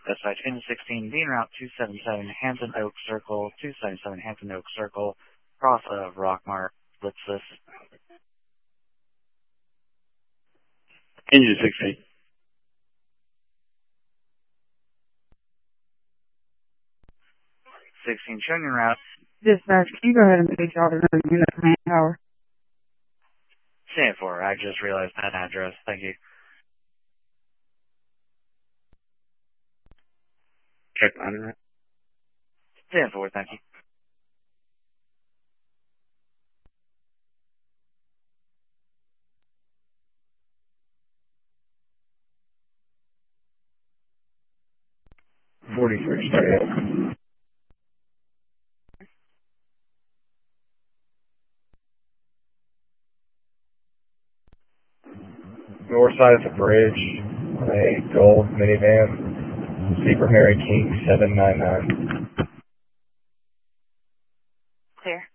Dispatch in 16, being route 277 Hampton Oak Circle, 277 Hampton Oak Circle, cross of Rockmart. What's this? Engine 16. 16, showing your route. Dispatch, can you go ahead and take out another unit from Manpower? Stand for. I just realized that address. Thank you. Check on it. Stand for. Thank you. .43 straight. North side of the bridge, a gold minivan, Zebra Mary King 799. Clear.